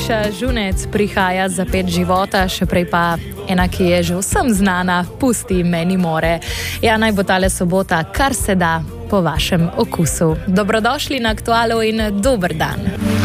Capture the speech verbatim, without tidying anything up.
Nataša Žunec prihaja za pet života, še prej pa ena, ki je že vsem znana, Pusti meni more. Ja, naj bo tale sobota kar se da po vašem okusu. Dobrodošli na Aktualu in dober dan.